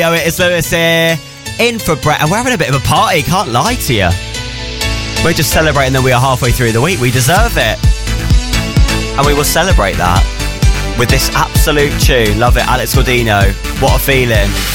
Yo, it is Lewis here, in for Brett, and we're having a bit of a party, can't lie to you. We're just celebrating that we are halfway through the week. We deserve it. And we will celebrate that with this absolute tune. Love it, Alex Gaudino. What a feeling.